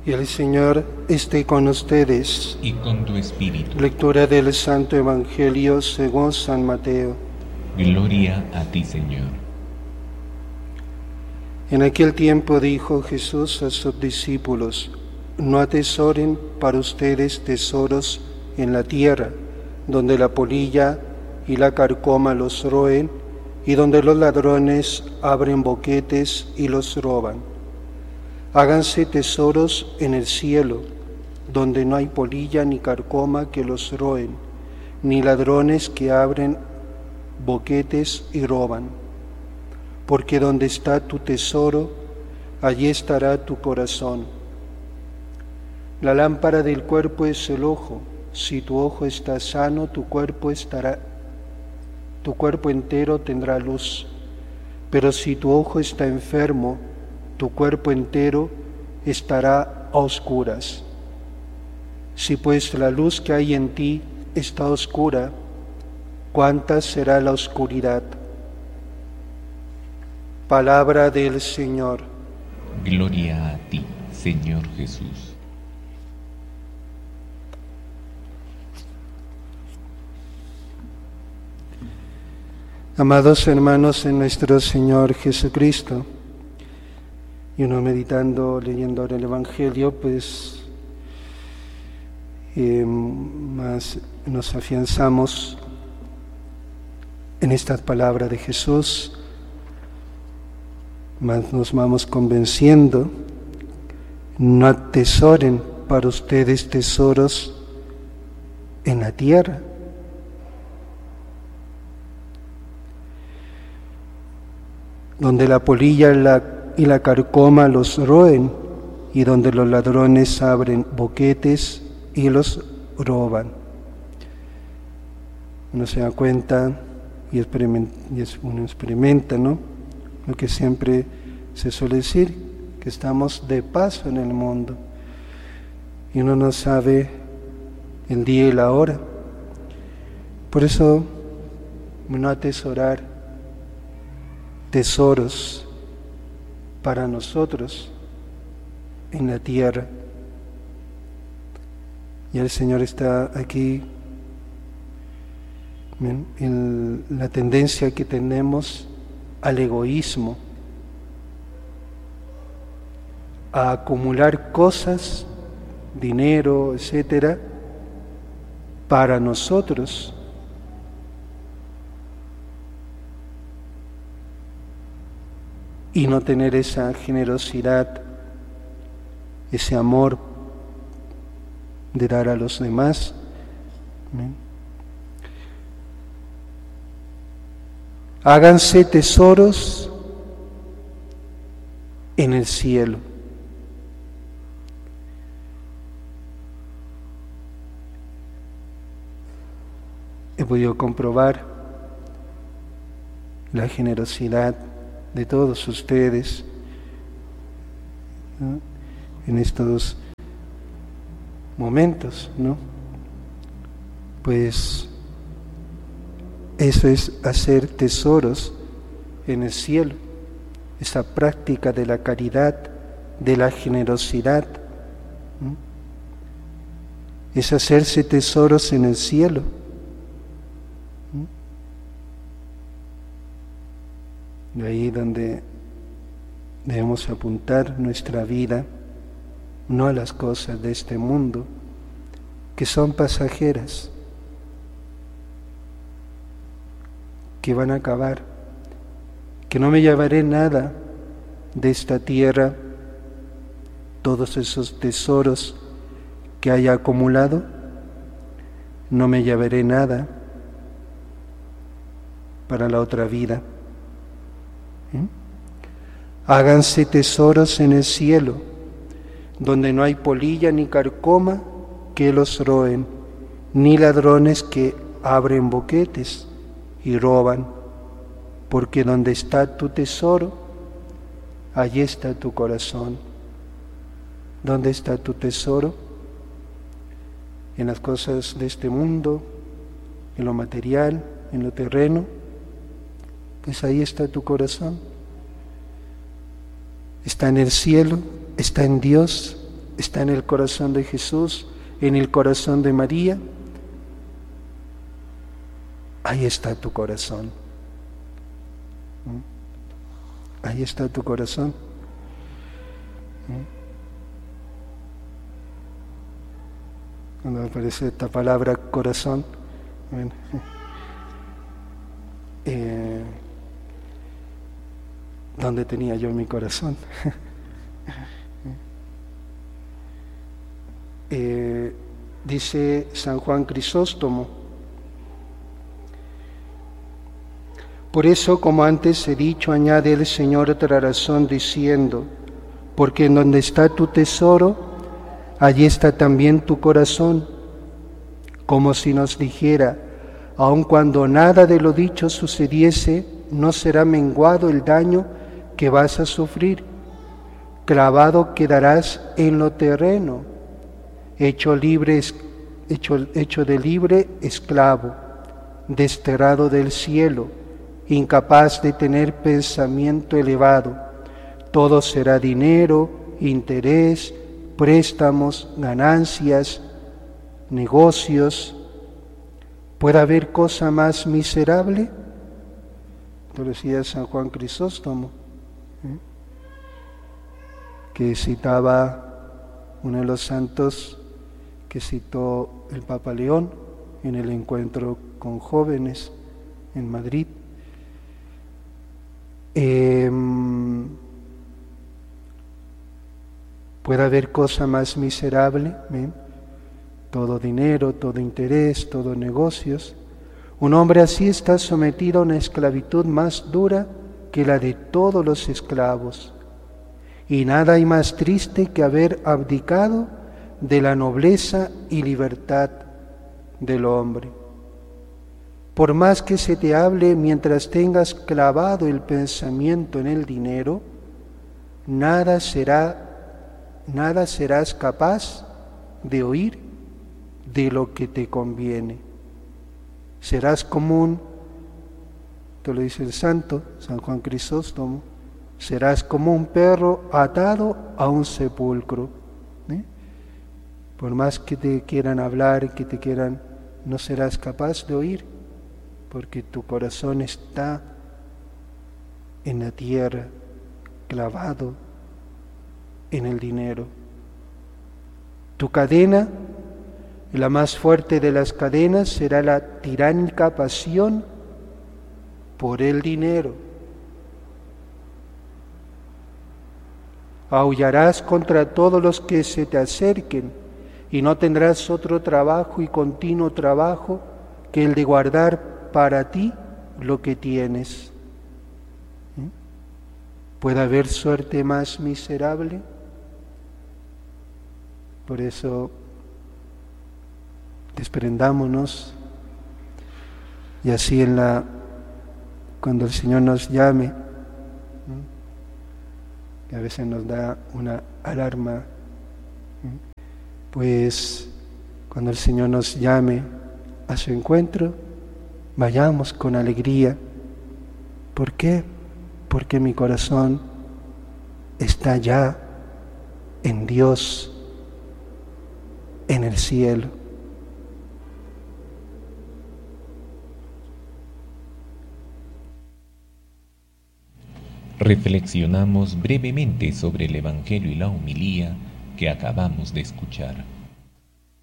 Y el Señor esté con ustedes. Y con tu espíritu. Lectura del Santo Evangelio según San Mateo. Gloria a ti, Señor. En aquel tiempo dijo Jesús a sus discípulos: no atesoren para ustedes tesoros en la tierra, donde la polilla y la carcoma los roen, y donde los ladrones abren boquetes y los roban. Háganse tesoros en el cielo, donde no hay polilla ni carcoma que los roen, ni ladrones que abren boquetes y roban. Porque donde está tu tesoro, allí estará tu corazón. La lámpara del cuerpo es el ojo. Si tu ojo está sano, tu cuerpo entero tendrá luz. Pero si tu ojo está enfermo, tu cuerpo entero estará a oscuras. Si pues la luz que hay en ti está oscura, ¿cuánta será la oscuridad? Palabra del Señor. Gloria a ti, Señor Jesús. Amados hermanos en nuestro Señor Jesucristo, y uno meditando, leyendo ahora el Evangelio, pues más nos afianzamos en esta palabra de Jesús, más nos vamos convenciendo. No atesoren para ustedes tesoros en la tierra, donde la polilla y la carcoma los roen, y donde los ladrones abren boquetes y los roban. Uno se da cuenta y uno experimenta, ¿no?, lo que siempre se suele decir, que estamos de paso en el mundo y uno no sabe el día y la hora. Por eso, no atesorar tesoros para nosotros en la tierra. Y el Señor está aquí en la tendencia que tenemos al egoísmo, a acumular cosas, dinero, etcétera, para nosotros. Y no tener esa generosidad, ese amor de dar a los demás. Háganse tesoros en el cielo. He podido comprobar la generosidad de todos ustedes, ¿no?, en estos momentos, ¿no? Pues eso es hacer tesoros en el cielo, esa práctica de la caridad, de la generosidad, ¿no?, es hacerse tesoros en el cielo, ¿no? De ahí donde debemos apuntar nuestra vida, no a las cosas de este mundo, que son pasajeras, que van a acabar, que no me llevaré nada de esta tierra, todos esos tesoros que haya acumulado, no me llevaré nada para la otra vida. Háganse tesoros en el cielo, donde no hay polilla ni carcoma que los roen, ni ladrones que abren boquetes y roban, porque donde está tu tesoro, allí está tu corazón. ¿Dónde está tu tesoro? En las cosas de este mundo, en lo material, en lo terreno. Pues ahí está tu corazón. Está en el cielo, está en Dios, está en el corazón de Jesús, en el corazón de María. Ahí está tu corazón. Ahí está tu corazón. Cuando aparece esta palabra corazón, bueno, ¿dónde tenía yo mi corazón? Dice San Juan Crisóstomo: por eso, como antes he dicho, añade el Señor otra razón diciendo: porque en donde está tu tesoro, allí está también tu corazón. Como si nos dijera: aun cuando nada de lo dicho sucediese, no será menguado el daño que vas a sufrir. Clavado quedarás en lo terreno, hecho de libre esclavo, desterrado del cielo, incapaz de tener pensamiento elevado. Todo será dinero, interés, préstamos, ganancias, negocios. ¿Puede haber cosa más miserable? Lo decía San Juan Crisóstomo, que citaba uno de los santos que citó el Papa León en el encuentro con jóvenes en Madrid. ¿Puede haber cosa más miserable? Todo dinero, todo interés, todo negocios. Un hombre así está sometido a una esclavitud más dura que la de todos los esclavos. Y nada hay más triste que haber abdicado de la nobleza y libertad del hombre. Por más que se te hable mientras tengas clavado el pensamiento en el dinero, nada serás capaz de oír de lo que te conviene. Serás como te lo dice el santo San Juan Crisóstomo, serás como un perro atado a un sepulcro. Por más que te quieran hablar, que te quieran, no serás capaz de oír, porque tu corazón está en la tierra, clavado en el dinero. Tu cadena, la más fuerte de las cadenas, será la tiránica pasión por el dinero. Aullarás contra todos los que se te acerquen y no tendrás otro trabajo y continuo trabajo que el de guardar para ti lo que tienes. ¿Puede haber suerte más miserable? Por eso desprendámonos y así cuando el Señor nos llame, que a veces nos da una alarma, pues cuando el Señor nos llame a su encuentro, vayamos con alegría. ¿Por qué? Porque mi corazón está ya en Dios, en el cielo. Reflexionamos brevemente sobre el Evangelio y la homilía que acabamos de escuchar.